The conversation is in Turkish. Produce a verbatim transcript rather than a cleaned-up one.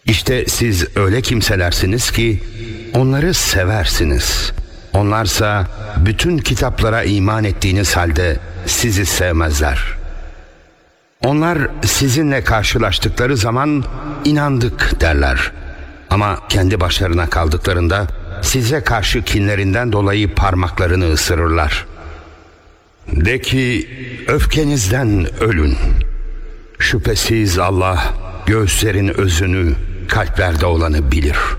İşte siz öyle kimselersiniz ki onları seversiniz. Onlarsa bütün kitaplara iman ettiğiniz halde sizi sevmezler. Onlar sizinle karşılaştıkları zaman inandık derler. Ama kendi başlarına kaldıklarında size karşı kinlerinden dolayı parmaklarını ısırırlar. De ki, öfkenizden ölün. Şüphesiz Allah göğüslerin özünü, kalplerde olanı bilir.